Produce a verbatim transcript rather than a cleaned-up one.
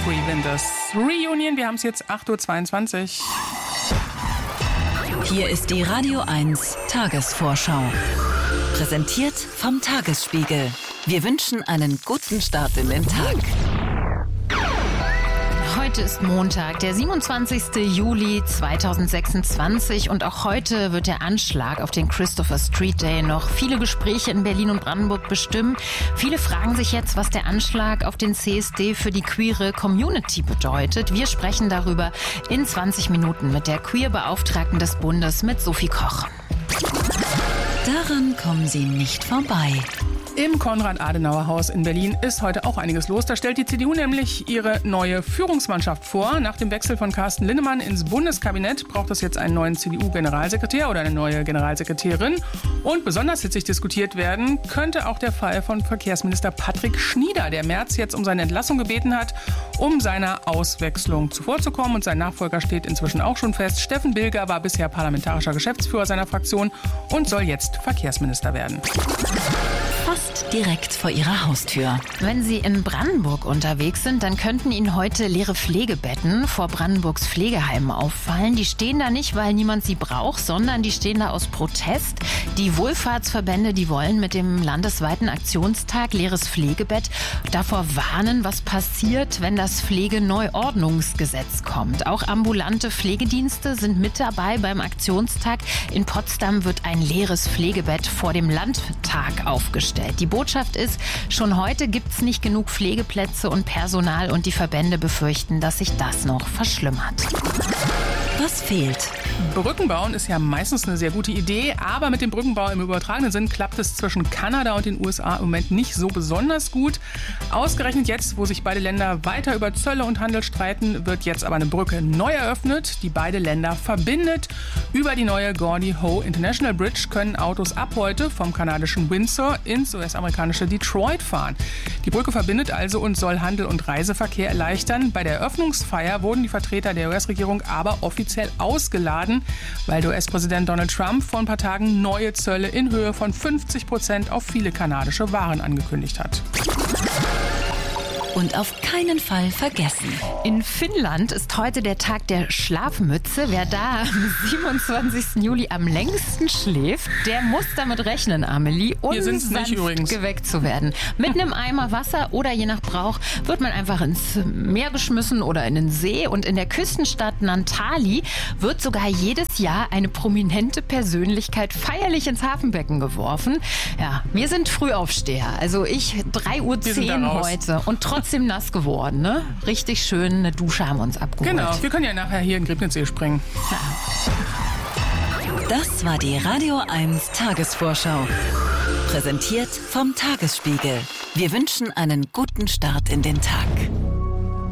Three Winters Reunion. Wir haben es jetzt acht Uhr zweiundzwanzig. Hier ist die Radio eins Tagesvorschau. Präsentiert vom Tagesspiegel. Wir wünschen einen guten Start in den Tag. Heute ist Montag, der siebenundzwanzigster Juli zweitausendsechsundzwanzig, und auch heute wird der Anschlag auf den Christopher Street Day noch viele Gespräche in Berlin und Brandenburg bestimmen. Viele fragen sich jetzt, was der Anschlag auf den C S D für die queere Community bedeutet. Wir sprechen darüber in zwanzig Minuten mit der Queer-Beauftragten des Bundes, mit Sophie Koch. Daran kommen Sie nicht vorbei. Im Konrad-Adenauer-Haus in Berlin ist heute auch einiges los. Da stellt die C D U nämlich ihre neue Führungsmannschaft vor. Nach dem Wechsel von Carsten Linnemann ins Bundeskabinett braucht es jetzt einen neuen C D U-Generalsekretär oder eine neue Generalsekretärin. Und besonders hitzig diskutiert werden könnte auch der Fall von Verkehrsminister Patrick Schnieder, der Merz jetzt um seine Entlassung gebeten hat, um seiner Auswechslung zuvorzukommen. Und sein Nachfolger steht inzwischen auch schon fest. Steffen Bilger war bisher parlamentarischer Geschäftsführer seiner Fraktion und soll jetzt Verkehrsminister werden. Fast direkt vor Ihrer Haustür. Wenn Sie in Brandenburg unterwegs sind, dann könnten Ihnen heute leere Pflegebetten vor Brandenburgs Pflegeheimen auffallen. Die stehen da nicht, weil niemand sie braucht, sondern die stehen da aus Protest. Die Wohlfahrtsverbände, die wollen mit dem landesweiten Aktionstag Leeres Pflegebett davor warnen, was passiert, wenn das Pflegeneuordnungsgesetz kommt. Auch ambulante Pflegedienste sind mit dabei beim Aktionstag. In Potsdam wird ein leeres Pflegebett vor dem Landtag aufgestellt. Die Botschaft ist, schon heute gibt es nicht genug Pflegeplätze und Personal, und die Verbände befürchten, dass sich das noch verschlimmert. Was fehlt? Brücken bauen ist ja meistens eine sehr gute Idee, aber mit dem Brückenbau im übertragenen Sinn klappt es zwischen Kanada und den U S A im Moment nicht so besonders gut. Ausgerechnet jetzt, wo sich beide Länder weiter über Zölle und Handel streiten, wird jetzt aber eine Brücke neu eröffnet, die beide Länder verbindet. Über die neue Gordie Howe International Bridge können Autos ab heute vom kanadischen Windsor ins U S-amerikanische Detroit fahren. Die Brücke verbindet also und soll Handel und Reiseverkehr erleichtern. Bei der Eröffnungsfeier wurden die Vertreter der U S-Regierung aber offiziell ausgeladen, weil der U S-Präsident Donald Trump vor ein paar Tagen neue Zölle in Höhe von fünfzig Prozent auf viele kanadische Waren angekündigt hat. Und auf keinen Fall vergessen. In Finnland ist heute der Tag der Schlafmütze. Wer da am siebenundzwanzigster Juli am längsten schläft, der muss damit rechnen, Amelie, unsanft geweckt zu werden. Mit einem Eimer Wasser oder je nach Brauch wird man einfach ins Meer geschmissen oder in den See. Und in der Küstenstadt Naantali wird sogar jedes Jahr eine prominente Persönlichkeit feierlich ins Hafenbecken geworfen. Ja, wir sind Frühaufsteher. Also ich drei Uhr zehn heute und trotzdem nass geworden, ne? Richtig schön, eine Dusche haben wir uns abgeholt. Genau, wir können ja nachher hier in Griebnitzsee springen. Ja. Das war die Radio eins Tagesvorschau. Präsentiert vom Tagesspiegel. Wir wünschen einen guten Start in den Tag.